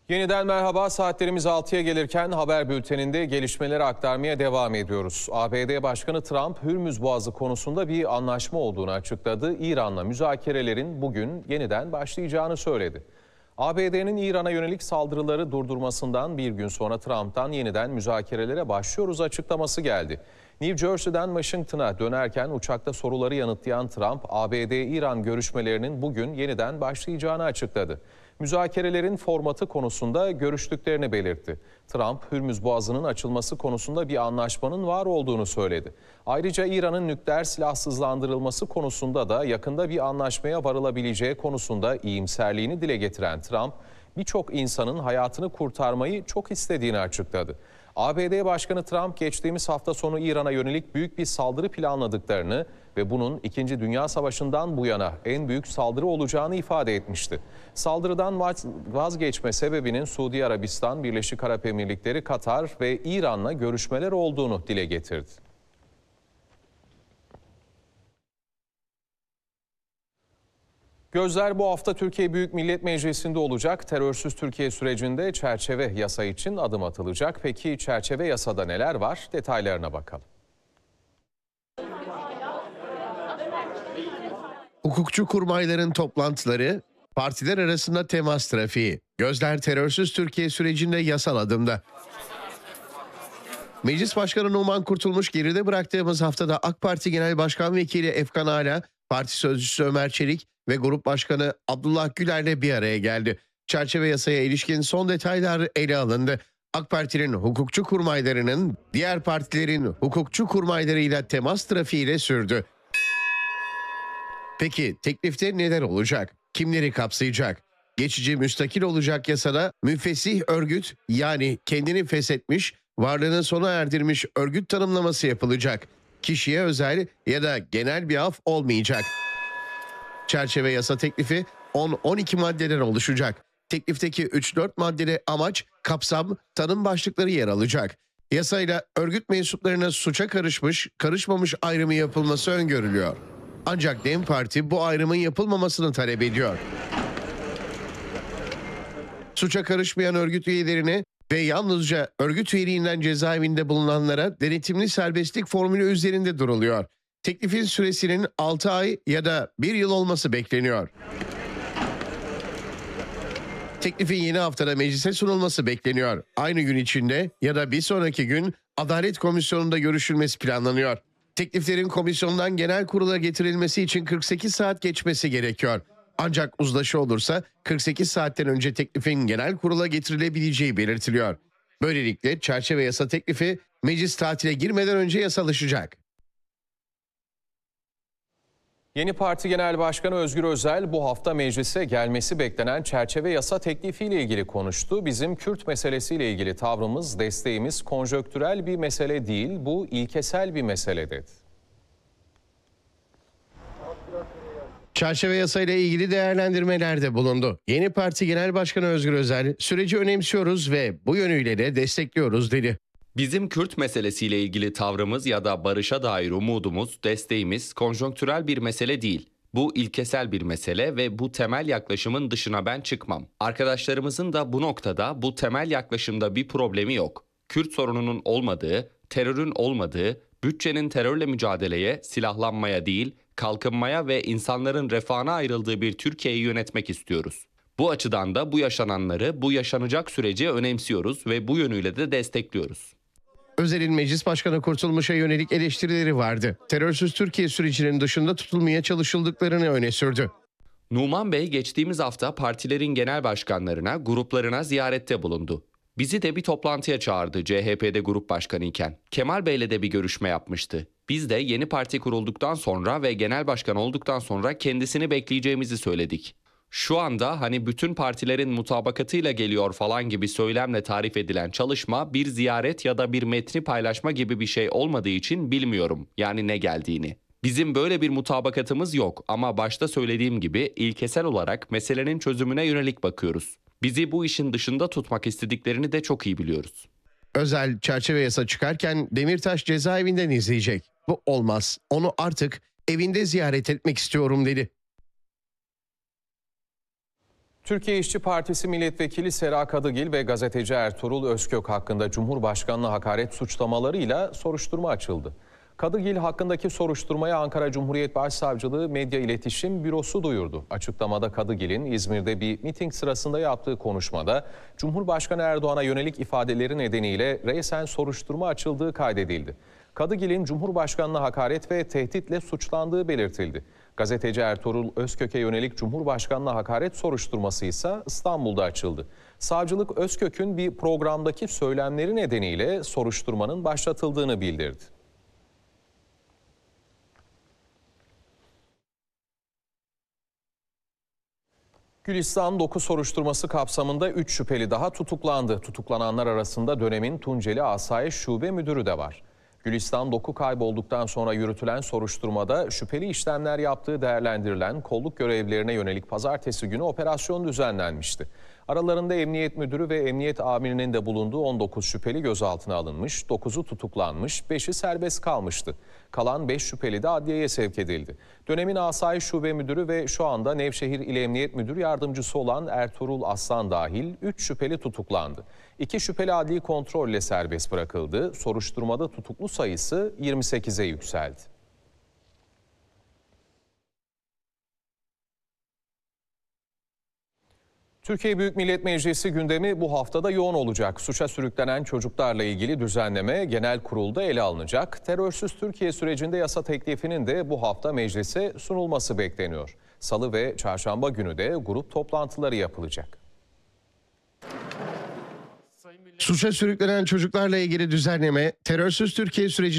Yeniden merhaba. Saatlerimiz 6'ya gelirken haber bülteninde gelişmeleri aktarmaya devam ediyoruz. ABD Başkanı Trump, Hürmüz Boğazı konusunda bir anlaşma olduğunu açıkladı. İran'la müzakerelerin bugün yeniden başlayacağını söyledi. ABD'nin İran'a yönelik saldırıları durdurmasından bir gün sonra Trump'tan yeniden müzakerelere başlıyoruz açıklaması geldi. New Jersey'den Washington'a dönerken uçakta soruları yanıtlayan Trump, ABD-İran görüşmelerinin bugün yeniden başlayacağını açıkladı. Müzakerelerin formatı konusunda görüştüklerini belirtti. Trump, Hürmüz Boğazı'nın açılması konusunda bir anlaşmanın var olduğunu söyledi. Ayrıca İran'ın nükleer silahsızlandırılması konusunda da yakında bir anlaşmaya varılabileceği konusunda iyimserliğini dile getiren Trump, birçok insanın hayatını kurtarmayı çok istediğini açıkladı. ABD Başkanı Trump geçtiğimiz hafta sonu İran'a yönelik büyük bir saldırı planladıklarını ve bunun 2. Dünya Savaşı'ndan bu yana en büyük saldırı olacağını ifade etmişti. Saldırıdan vazgeçme sebebinin Suudi Arabistan, Birleşik Arap Emirlikleri, Katar ve İran'la görüşmeler olduğunu dile getirdi. Gözler bu hafta Türkiye Büyük Millet Meclisi'nde olacak. Terörsüz Türkiye sürecinde çerçeve yasa için adım atılacak. Peki çerçeve yasada neler var? Detaylarına bakalım. Hukukçu kurmayların toplantıları, partiler arasında temas trafiği, gözler terörsüz Türkiye sürecinde yasal adımda. Meclis Başkanı Numan Kurtulmuş geride bıraktığımız haftada AK Parti Genel Başkan Vekili Efkan Ala, Parti Sözcüsü Ömer Çelik ve Grup Başkanı Abdullah Güler'le bir araya geldi. Çerçeve yasaya ilişkin son detaylar ele alındı. AK Parti'nin hukukçu kurmaylarının diğer partilerin hukukçu kurmaylarıyla temas trafiğiyle sürdü. Peki teklifte neler olacak? Kimleri kapsayacak? Geçici müstakil olacak yasada müfessih örgüt, yani kendini feshetmiş, varlığını sona erdirmiş örgüt tanımlaması yapılacak. Kişiye özel ya da genel bir af olmayacak. Çerçeve yasa teklifi 10-12 maddeden oluşacak. Teklifteki 3-4 maddede amaç, kapsam, tanım başlıkları yer alacak. Yasayla örgüt mensuplarına suça karışmış, karışmamış ayrımı yapılması öngörülüyor. Ancak DEM Parti bu ayrımın yapılmamasını talep ediyor. Suça karışmayan örgüt üyelerine ve yalnızca örgüt üyeliğinden cezaevinde bulunanlara denetimli serbestlik formülü üzerinde duruluyor. Teklifin süresinin 6 ay ya da 1 yıl olması bekleniyor. Teklifin yeni haftada meclise sunulması bekleniyor. Aynı gün içinde ya da bir sonraki gün Adalet Komisyonu'nda görüşülmesi planlanıyor. Tekliflerin komisyondan genel kurula getirilmesi için 48 saat geçmesi gerekiyor. Ancak uzlaşı olursa 48 saatten önce teklifin genel kurula getirilebileceği belirtiliyor. Böylelikle çerçeve yasa teklifi meclis tatile girmeden önce yasalaşacak. Yeni Parti Genel Başkanı Özgür Özel bu hafta meclise gelmesi beklenen çerçeve yasa teklifiyle ilgili konuştu. Bizim Kürt meselesiyle ilgili tavrımız, desteğimiz konjonktürel bir mesele değil, bu ilkesel bir mesele dedi. Çerçeve yasayla ilgili değerlendirmelerde bulundu. Yeni Parti Genel Başkanı Özgür Özel, süreci önemsiyoruz ve bu yönüyle de destekliyoruz dedi. Bizim Kürt meselesiyle ilgili tavrımız ya da barışa dair umudumuz, desteğimiz konjonktürel bir mesele değil. Bu ilkesel bir mesele ve bu temel yaklaşımın dışına ben çıkmam. Arkadaşlarımızın da bu noktada, bu temel yaklaşımda bir problemi yok. Kürt sorununun olmadığı, terörün olmadığı, bütçenin terörle mücadeleye, silahlanmaya değil, kalkınmaya ve insanların refahına ayrıldığı bir Türkiye'yi yönetmek istiyoruz. Bu açıdan da bu yaşananları, bu yaşanacak süreci önemsiyoruz ve bu yönüyle de destekliyoruz. Özel'in Meclis Başkanı Kurtulmuş'a yönelik eleştirileri vardı. Terörsüz Türkiye sürecinin dışında tutulmaya çalışıldıklarını öne sürdü. Numan Bey geçtiğimiz hafta partilerin genel başkanlarına, gruplarına ziyarette bulundu. Bizi de bir toplantıya çağırdı CHP'de grup başkanı iken. Kemal Bey'le de bir görüşme yapmıştı. Biz de yeni parti kurulduktan sonra ve genel başkan olduktan sonra kendisini bekleyeceğimizi söyledik. Şu anda hani bütün partilerin mutabakatıyla geliyor falan gibi söylemle tarif edilen çalışma bir ziyaret ya da bir metni paylaşma gibi bir şey olmadığı için bilmiyorum yani ne geldiğini. Bizim böyle bir mutabakatımız yok ama başta söylediğim gibi ilkesel olarak meselenin çözümüne yönelik bakıyoruz. Bizi bu işin dışında tutmak istediklerini de çok iyi biliyoruz. Özel çerçeve yasa çıkarken Demirtaş cezaevinden izleyecek. Bu olmaz. Onu artık evinde ziyaret etmek istiyorum dedi. Türkiye İşçi Partisi Milletvekili Sera Kadıgil ve gazeteci Ertuğrul Özkök hakkında Cumhurbaşkanlığı hakaret suçlamalarıyla soruşturma açıldı. Kadıgil hakkındaki soruşturmayı Ankara Cumhuriyet Başsavcılığı Medya İletişim Bürosu duyurdu. Açıklamada Kadıgil'in İzmir'de bir miting sırasında yaptığı konuşmada Cumhurbaşkanı Erdoğan'a yönelik ifadeleri nedeniyle resen soruşturma açıldığı kaydedildi. Kadıgil'in Cumhurbaşkanı'na hakaret ve tehditle suçlandığı belirtildi. Gazeteci Ertuğrul Özkök'e yönelik Cumhurbaşkanı'na hakaret soruşturması ise İstanbul'da açıldı. Savcılık Özkök'ün bir programdaki söylemleri nedeniyle soruşturmanın başlatıldığını bildirdi. Gülistan doku soruşturması kapsamında 3 şüpheli daha tutuklandı. Tutuklananlar arasında dönemin Tunceli Asayiş Şube Müdürü de var. Gülistan doku kaybolduktan sonra yürütülen soruşturmada şüpheli işlemler yaptığı değerlendirilen kolluk görevlilerine yönelik pazartesi günü operasyon düzenlenmişti. Aralarında emniyet müdürü ve emniyet amirinin de bulunduğu 19 şüpheli gözaltına alınmış, 9'u tutuklanmış, 5'i serbest kalmıştı. Kalan 5 şüpheli de adliyeye sevk edildi. Dönemin Asayiş Şube Müdürü ve şu anda Nevşehir İl Emniyet Müdür Yardımcısı olan Ertuğrul Aslan dahil 3 şüpheli tutuklandı. 2 şüpheli adli kontrolle serbest bırakıldı. Soruşturmada tutuklu sayısı 28'e yükseldi. Türkiye Büyük Millet Meclisi gündemi bu haftada yoğun olacak. Suça sürüklenen çocuklarla ilgili düzenleme genel kurulda ele alınacak. Terörsüz Türkiye sürecinde yasa teklifinin de bu hafta meclise sunulması bekleniyor. Salı ve çarşamba günü de grup toplantıları yapılacak. Suça sürüklenen çocuklarla ilgili düzenleme terörsüz Türkiye süreci